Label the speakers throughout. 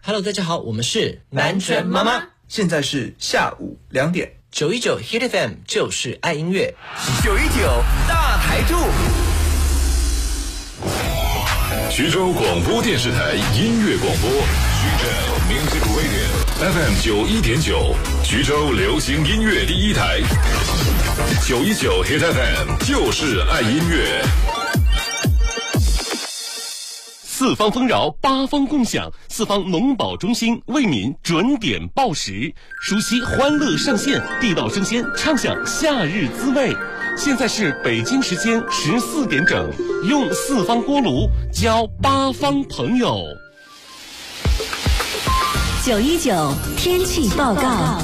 Speaker 1: Hello， 大家好，我们是南拳妈妈，
Speaker 2: 现在是下午2点
Speaker 1: ，919 Hit FM 就是爱音乐
Speaker 3: ，919大台柱。
Speaker 4: 徐州广播电视台音乐广播，徐州 Music Radio FM 91.9，徐州流行音乐第一台，919 Hit FM 就是爱音乐。
Speaker 5: 四方丰饶，八方共享，四方农保中心为民准点报时，熟悉欢乐上线，地道生鲜，畅享夏日滋味。现在是北京时间14点整，用四方锅炉交八方朋友。
Speaker 6: 919天气报告。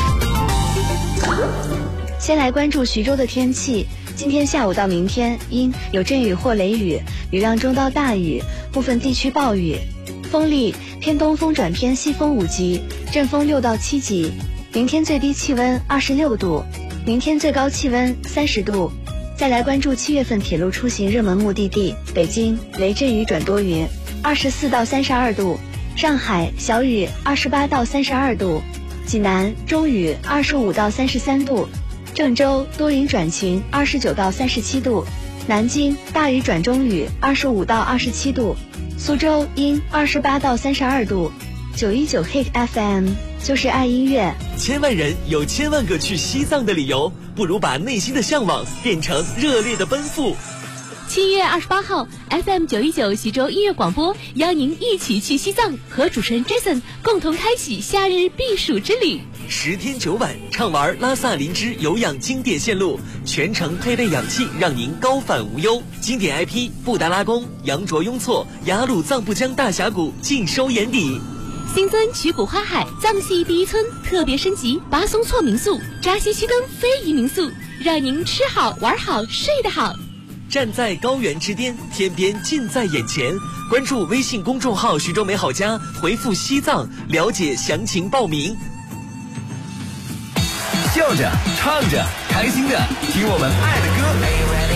Speaker 7: 先来关注徐州的天气。今天下午到明天阴，有阵雨或雷雨，雨量中到大雨，部分地区暴雨。风力偏东风转偏西风5级，阵风6到7级。明天最低气温26度，明天最高气温30度。再来关注7月份铁路出行热门目的地，北京雷阵雨转多云，24到32度；上海小雨，28到32度；济南中雨，25到33度；郑州多云转晴，29到37度；南京大雨转中雨，25到27度；苏州阴，28到32度。919 Hit FM 就是爱音乐。
Speaker 3: 千万人有千万个去西藏的理由，不如把内心的向往变成热烈的奔赴。
Speaker 6: 7月28号 FM 919徐州音乐广播邀您一起去西藏，和主持人 Jason 共同开启夏日避暑之旅。
Speaker 3: 10天9晚畅玩拉萨林芝有氧经典线路，全程配备氧气，让您高反无忧。经典 IP 布达拉宫、羊卓雍措、雅鲁藏布江大峡谷尽收眼底。
Speaker 6: 新增曲谷花海藏系第一村特别升级巴松措民宿、扎西须根非遗民宿，让您吃好玩好睡得好。
Speaker 3: 站在高原之巅，天边近在眼前。关注微信公众号徐州美好家，回复西藏了解详情报名。笑着唱着开心的听我们爱的歌。